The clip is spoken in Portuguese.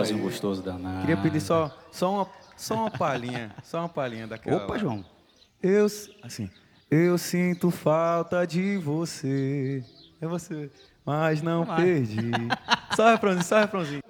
forrozinho gostoso danado. Queria pedir só uma palhinha daquela. Opa, lá. João. Assim, eu sinto falta de você. É você, mas não Vai. perdi. Só refrãozinho.